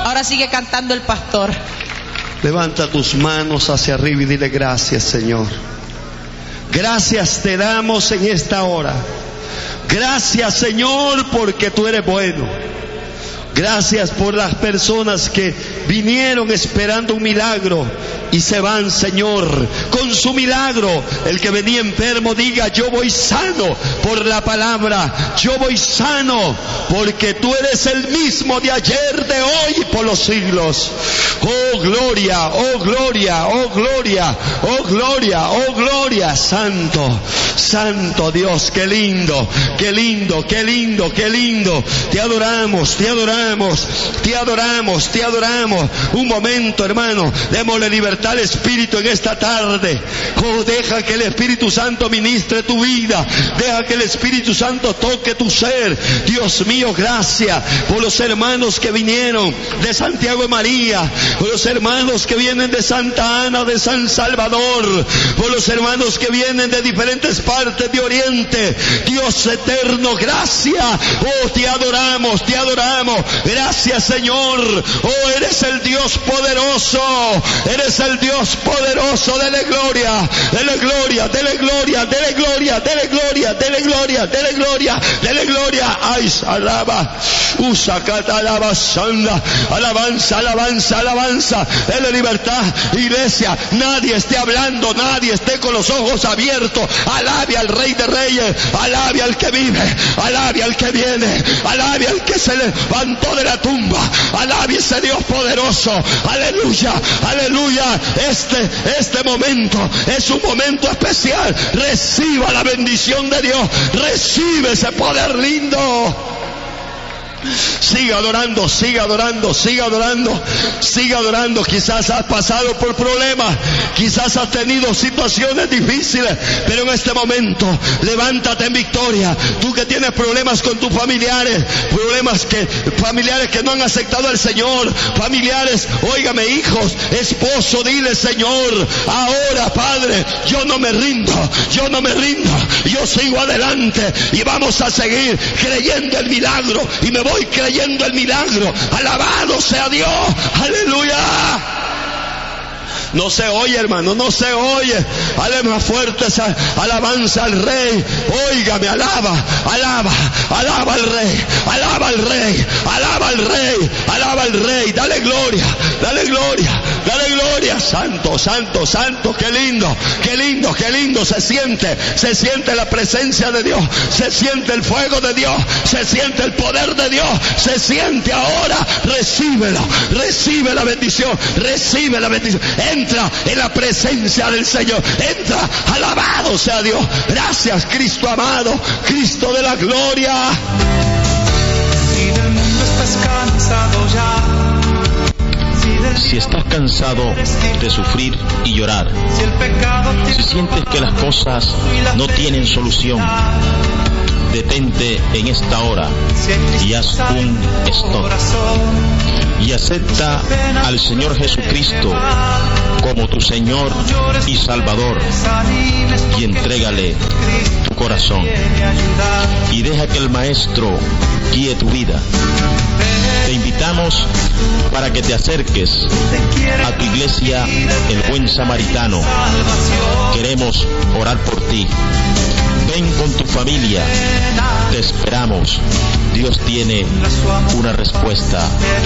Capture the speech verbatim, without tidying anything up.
Ahora sigue cantando el pastor. Levanta tus manos hacia arriba y dile gracias, Señor. Gracias te damos en esta hora. Gracias, Señor, porque tú eres bueno. Gracias por las personas que vinieron esperando un milagro y se van, Señor, con su milagro. El que venía enfermo diga: yo voy sano por la palabra, yo voy sano porque tú eres el mismo de ayer, de hoy y por los siglos. Oh gloria, oh gloria, oh gloria, oh gloria, oh gloria. Santo, santo Dios, qué lindo, qué lindo, qué lindo, qué lindo. Te adoramos, te adoramos. Te adoramos, te adoramos. Un momento, hermano, démosle libertad al Espíritu en esta tarde. Oh, deja que el Espíritu Santo ministre tu vida. Deja que el Espíritu Santo toque tu ser. Dios mío, gracias por los hermanos que vinieron de Santiago de María, por los hermanos que vienen de Santa Ana, de San Salvador, por los hermanos que vienen de diferentes partes de Oriente. Dios eterno, gracias. Oh, te adoramos, te adoramos. Gracias, Señor. Oh, eres el Dios poderoso. Eres el Dios poderoso. Dele gloria, dele gloria, dele gloria, dele gloria, dele gloria, dele gloria, dele gloria, dele gloria. Ay, alaba. Usa alaba, sanda. Alabanza, alabanza, alabanza. Dele libertad, iglesia. Nadie esté hablando, nadie esté con los ojos abiertos. Alabe al Rey de Reyes. Alabe al que vive. Alabe al que viene. Alabe al que se levantó de la tumba. Alabe ese Dios poderoso. Aleluya, aleluya. Este, este momento es un momento especial. Reciba la bendición de Dios. Recibe ese poder lindo. Siga adorando, siga adorando, siga adorando, siga adorando. Quizás has pasado por problemas, quizás has tenido situaciones difíciles, pero en este momento levántate en victoria. Tú que tienes problemas con tus familiares, problemas que familiares que no han aceptado al Señor, familiares, óigame, hijos, esposo, dile: Señor, ahora, Padre, yo no me rindo, yo no me rindo, yo sigo adelante y vamos a seguir creyendo el milagro y me voy creyendo el milagro. Alabado sea Dios. Aleluya. No se oye, hermano, no se oye. Dale más fuerte esa alabanza al Rey. Óigame, alaba, alaba, alaba al Rey, alaba al Rey, alaba al Rey, alaba al Rey. Dale gloria, dale gloria, dale gloria. Santo, santo, santo. Qué lindo, qué lindo, qué lindo se siente. Se siente la presencia de Dios, se siente el fuego de Dios, se siente el poder de Dios, se siente ahora. Recíbelo, recibe la bendición, recibe la bendición. Entra en la presencia del Señor. Entra, alabado sea Dios. Gracias, Cristo amado, Cristo de la gloria. Si del mundo estás cansado ya, si estás cansado de sufrir y llorar, si sientes que las cosas no tienen solución, detente en esta hora y haz un stop y acepta al Señor Jesucristo como tu Señor y Salvador, y entrégale tu corazón y deja que el Maestro guíe tu vida. Te invitamos para que te acerques a tu iglesia El Buen Samaritano. Queremos orar por ti. Ven con tu familia, te esperamos. Dios tiene una respuesta